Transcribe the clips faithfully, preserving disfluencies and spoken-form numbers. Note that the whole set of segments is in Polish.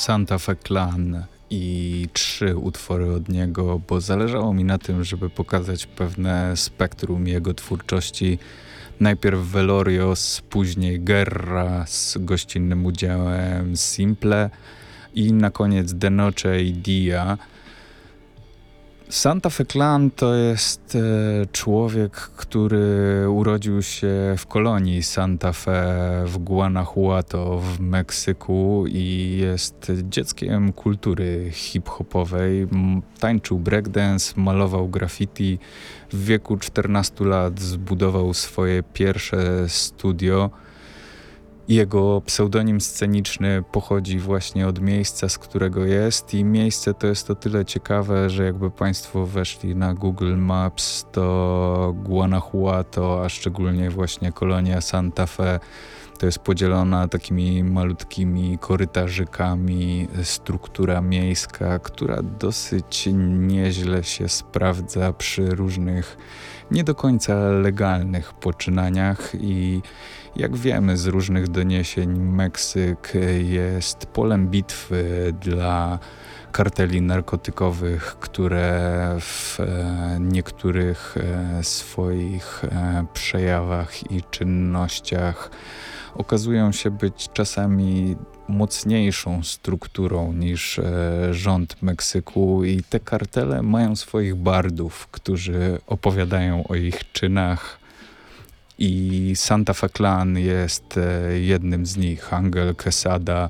Santa Fe Clan i trzy utwory od niego, bo zależało mi na tym, żeby pokazać pewne spektrum jego twórczości. Najpierw Velorios, później Guerra z gościnnym udziałem Simple i na koniec De Noche i Dia. Santa Fe Clan to jest e, człowiek, który urodził się w kolonii Santa Fe w Guanajuato w Meksyku i jest dzieckiem kultury hip-hopowej. Tańczył breakdance, malował graffiti. W wieku czternastu lat zbudował swoje pierwsze studio. Jego pseudonim sceniczny pochodzi właśnie od miejsca, z którego jest, i miejsce to jest o tyle ciekawe, że jakby Państwo weszli na Google Maps, to Guanajuato, a szczególnie właśnie kolonia Santa Fe, to jest podzielona takimi malutkimi korytarzykami, struktura miejska, która dosyć nieźle się sprawdza przy różnych nie do końca legalnych poczynaniach. I jak wiemy z różnych doniesień, Meksyk jest polem bitwy dla karteli narkotykowych, które w niektórych swoich przejawach i czynnościach okazują się być czasami mocniejszą strukturą niż e, rząd Meksyku, i te kartele mają swoich bardów, którzy opowiadają o ich czynach, i Santa Fe Clan jest e, jednym z nich. Angel Quesada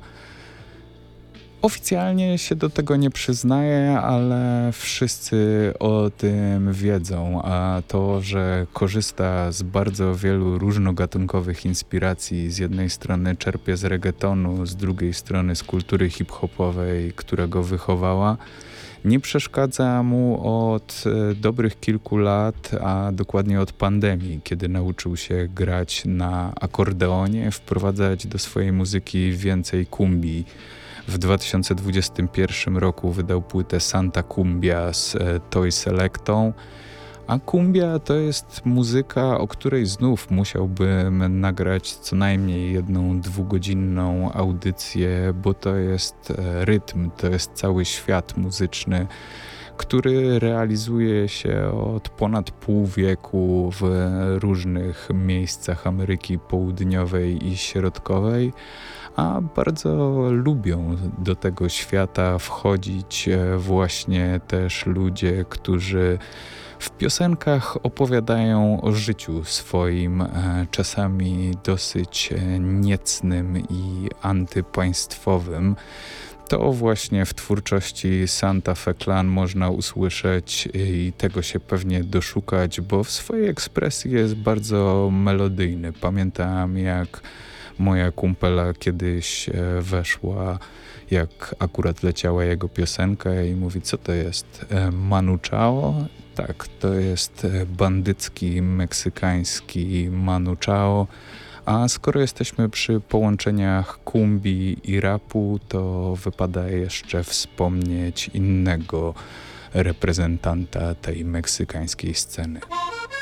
oficjalnie się do tego nie przyznaje, ale wszyscy o tym wiedzą, a to, że korzysta z bardzo wielu różnogatunkowych inspiracji, z jednej strony czerpie z reggaetonu, z drugiej strony z kultury hip-hopowej, która go wychowała, nie przeszkadza mu od e, dobrych kilku lat, a dokładnie od pandemii, kiedy nauczył się grać na akordeonie, wprowadzać do swojej muzyki więcej kumbii. W dwa tysiące dwudziestym pierwszym roku wydał płytę Santa Cumbia z e, Toy Selectą, a cumbia to jest muzyka, o której znów musiałbym nagrać co najmniej jedną dwugodzinną audycję, bo to jest e, rytm, to jest cały świat muzyczny, który realizuje się od ponad pół wieku w różnych miejscach Ameryki Południowej i Środkowej, a bardzo lubią do tego świata wchodzić właśnie też ludzie, którzy w piosenkach opowiadają o życiu swoim, czasami dosyć niecnym i antypaństwowym. To właśnie w twórczości Santa Fe Clan można usłyszeć i tego się pewnie doszukać, bo w swojej ekspresji jest bardzo melodyjny. Pamiętam, jak moja kumpela kiedyś weszła, jak akurat leciała jego piosenka, i mówi: co to jest? Manu Chao? Tak, to jest bandycki, meksykański Manu Chao. A skoro jesteśmy przy połączeniach kumbii i rapu, to wypada jeszcze wspomnieć innego reprezentanta tej meksykańskiej sceny.